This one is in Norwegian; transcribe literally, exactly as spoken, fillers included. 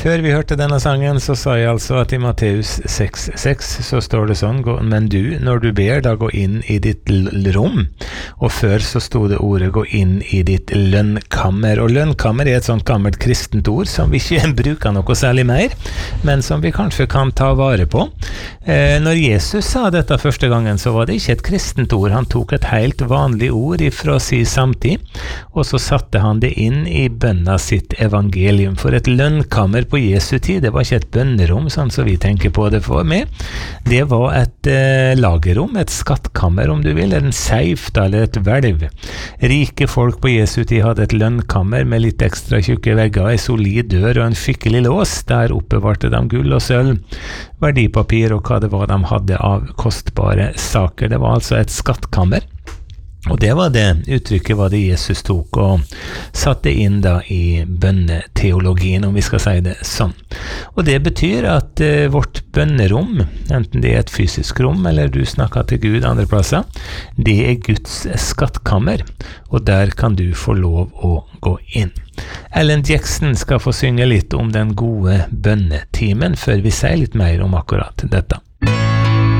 Før vi hørte denne sangen, så sa jeg altså at i Matteus seks seks så står det sånn, men du, når du ber, da gå inn i ditt rom. Og før så stod det ordet gå inn i ditt lønnkammer. Og lønnkammer er et sånt gammelt kristent ord som vi ikke bruker noe særlig mer, men som vi kanskje kan ta vare på. Eh, når Jesus sa dette første gangen, så var det ikke et kristent ord. Han tok et helt vanlig ord ifra si samtid, og så satte han det inn i bønna sitt evangelium. For et lønnkammer på Jesu tid, det var ikke et bønnerom, sånn som vi tenker på det for meg. Det var et eh, lagerrom, et skattkammer om du vil, en safe eller et hvelv. Rike folk på Jesu tid hadde et lønnkammer med litt ekstra tjukke vegger, en solid dør og en skikkelig lås. Der oppbevarte de gull og sølv, verdipapir og hva det var de hadde av kostbare saker. Det var altså et skattkammer. Og det var det uttrykket var det Jesus tok og satte inn da i bønneteologien, om vi skal si det sånn. Og det betyr at eh, vårt bønnerom, enten det er et fysisk rom eller du snakker til Gud andre plasser, det er Guds skattkammer, og der kan du få lov å gå inn. Ellen Jackson skal få synge litt om den gode bønnetimen før vi sier litt mer om akkurat dette.